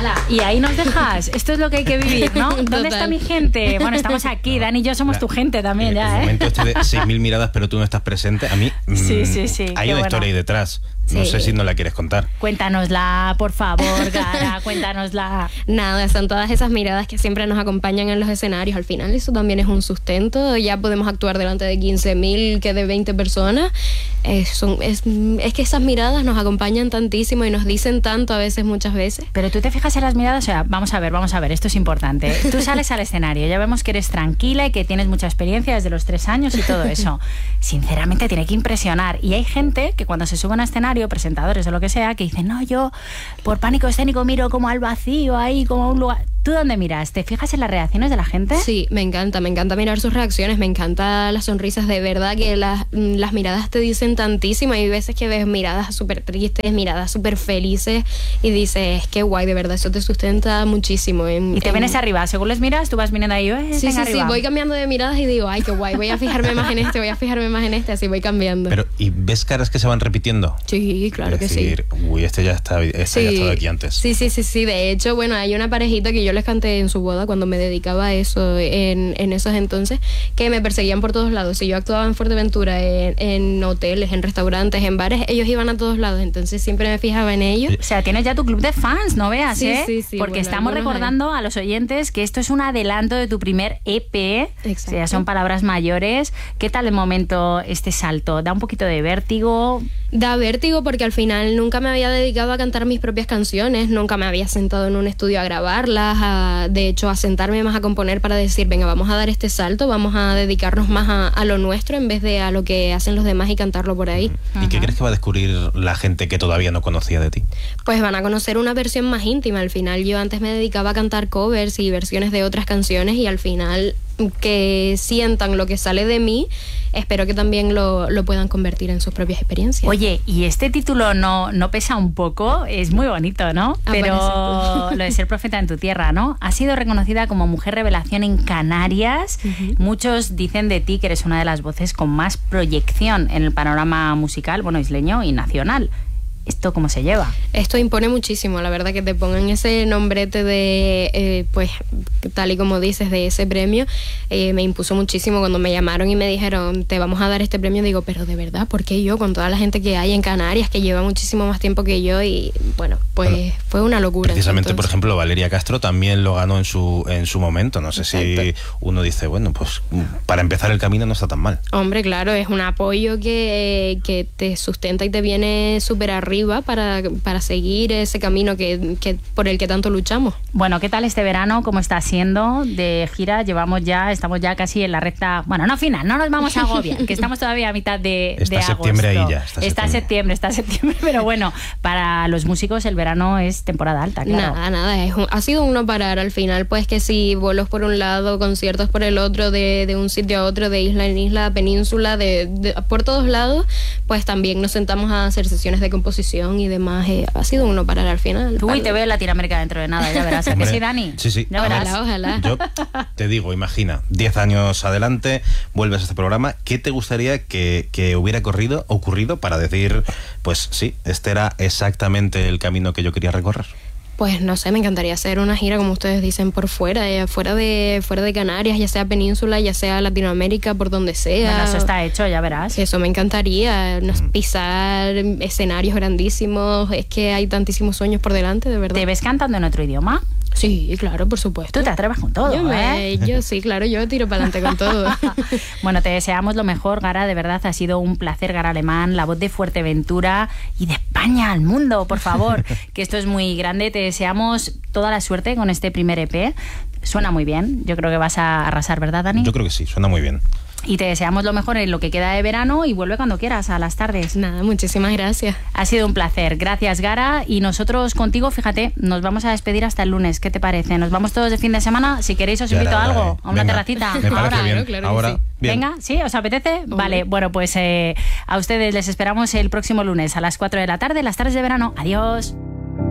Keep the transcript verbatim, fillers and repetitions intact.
Ala, y ahí nos dejas. Esto es lo que hay que vivir, ¿no? ¿Dónde Total. está mi gente? Bueno, estamos aquí. Dani y yo somos La- tu gente también, el, ya, el ¿eh? momento este de seis mil miradas, pero tú no estás presente. A mí mm, Sí, sí, sí, hay qué una bueno. historia ahí detrás. No Sí. sé si no la quieres contar. Cuéntanosla, por favor, Gara, cuéntanosla. Nada, son todas esas miradas que siempre nos acompañan en los escenarios. Al final eso también es un sustento. Ya podemos actuar delante de quince mil que de veinte personas. Eh, son- es, es que esas miradas nos acompañan tantísimo y nos dicen tanto a veces, muchas veces. Pero tú te fijas en las miradas, o sea, vamos a ver, vamos a ver, esto es importante. Tú sales al escenario, ya vemos que eres tranquila y que tienes mucha experiencia desde los tres años y todo eso. Sinceramente tiene que impresionar. Y hay gente que cuando se sube a un escenario, presentadores o lo que sea, que dicen, no, yo por pánico escénico miro como al vacío, ahí como a un lugar... ¿Tú dónde miras? ¿Te fijas en las reacciones de la gente? Sí, me encanta, me encanta mirar sus reacciones, me encanta las sonrisas, de verdad que las, las miradas te dicen tantísimo. Hay veces que ves miradas súper tristes, miradas súper felices y dices, qué guay, de verdad, eso te sustenta muchísimo. En, Y te en- vienes arriba, según les miras, tú vas viniendo ahí, eh, Sí, venga sí, sí, arriba. voy cambiando de miradas y digo, ay, qué guay, voy a fijarme más en este, voy a fijarme más en este, así voy cambiando. Pero, ¿y ves caras que se van repitiendo? Sí, claro Es que sí. decir, uy, este ya está, este ya ha estado aquí antes. Sí, sí, sí, sí. De hecho, bueno, hay una parejita que yo les canté en su boda cuando me dedicaba a eso en, en esos entonces, que me perseguían por todos lados. Si yo actuaba en Fuerteventura, en, en hoteles, en restaurantes, en bares, ellos iban a todos lados. Entonces siempre me fijaba en ellos. O sea, tienes ya tu club de fans, no veas, Sí, ¿eh? sí, sí, Porque bueno, estamos algunos recordando a los oyentes que esto es un adelanto de tu primer E P. Exacto. O sea, son palabras mayores. ¿Qué tal de momento este salto? ¿Da un poquito de vértigo? Da vértigo porque al final nunca me había dedicado a cantar mis propias canciones, nunca me había sentado en un estudio a grabarlas, a, de hecho a sentarme más a componer para decir, venga, vamos a dar este salto, vamos a dedicarnos más a, a lo nuestro en vez de a lo que hacen los demás y cantarlo por ahí. ¿Y qué crees que va a descubrir la gente que todavía no conocía de ti? Pues van a conocer una versión más íntima. Al final yo antes me dedicaba a cantar covers y versiones de otras canciones y al final que sientan lo que sale de mí, espero que también lo, lo puedan convertir en sus propias experiencias. Oye, y este título no, no pesa un poco, es muy bonito, ¿no? Pero Aparece. lo de ser profeta en tu tierra, ¿no? Has sido reconocida como mujer revelación en Canarias. Ujú. Muchos dicen de ti que eres una de las voces con más proyección en el panorama musical, bueno, isleño y nacional. ¿Esto cómo se lleva? Esto impone muchísimo, la verdad, que te pongan ese nombrete de, eh, pues, tal y como dices, de ese premio, eh, me impuso muchísimo cuando me llamaron y me dijeron, te vamos a dar este premio. Digo, pero de verdad, ¿por qué yo? Con toda la gente que hay en Canarias, que lleva muchísimo más tiempo que yo y, bueno, pues Bueno, fue una locura. Precisamente, por Entonces, ejemplo, Valeria Castro también lo ganó en su, en su momento. No sé Exacto. si uno dice, bueno, pues para empezar el camino no está tan mal. Hombre, claro, es un apoyo que, que te sustenta y te viene súper arriba para, para seguir ese camino que, que por el que tanto luchamos. Bueno, ¿qué tal este verano? ¿Cómo está siendo de gira? Llevamos ya, estamos ya casi en la recta, bueno, no final, no nos vamos a agobiar, que estamos todavía a mitad de, Está de septiembre agosto. ahí ya, está Está septiembre. septiembre, está septiembre, pero bueno, para los músicos el verano es temporada alta, claro. Nada, nada, es un- ha sido un no parar al final, pues que si vuelos por un lado, conciertos por el otro, de, de un sitio a otro, de isla en isla, península, de, de- por todos lados, pues también nos sentamos a hacer sesiones de composición y demás. eh, ha sido un no parar al final. Uy, te veo en Latinoamérica dentro de nada, ya verás. ¿A que Hombre, sí, Dani? Sí, sí. Ya A ver, verás. Ojalá, ojalá. Yo te digo, imagina, diez años adelante, vuelves a este programa, ¿qué te gustaría que, que hubiera corrido, ocurrido para decir, pues sí, este era exactamente el camino que yo quería recorrer? Pues no sé, me encantaría hacer una gira, como ustedes dicen, por fuera, eh, fuera de fuera de Canarias, ya sea península, ya sea Latinoamérica, por donde sea. Bueno, eso está hecho, ya verás. Eso me encantaría, nos pisar escenarios grandísimos, es que hay tantísimos sueños por delante, de verdad. ¿Te ves cantando en otro idioma? Sí, claro, por supuesto. Tú te atreves con todo, yo, ¿eh? me, yo sí, claro, yo tiro para adelante con todo. Bueno, te deseamos lo mejor, Gara, de verdad ha sido un placer, Gara Alemán, la voz de Fuerteventura y de España al mundo, por favor, que esto es muy grande. Te deseamos toda la suerte con este primer E P. Suena muy bien, yo creo que vas a arrasar, ¿verdad, Dani? Yo creo que sí, suena muy bien. Y te deseamos lo mejor en lo que queda de verano y vuelve cuando quieras a las tardes. Nada, muchísimas gracias. Ha sido un placer. Gracias, Gara. Y nosotros contigo, fíjate, nos vamos a despedir hasta el lunes. ¿Qué te parece? ¿Nos vamos todos de fin de semana? Si queréis os Ya invito era a hora, algo, eh. a una Venga, terracita. Me parece Ahora, bien. ¿no? Claro que Ahora, sí. bien. Venga, ¿sí? ¿Os apetece? Vale, bueno, pues eh, a ustedes les esperamos el próximo lunes a las cuatro de la tarde, las tardes de verano. Adiós.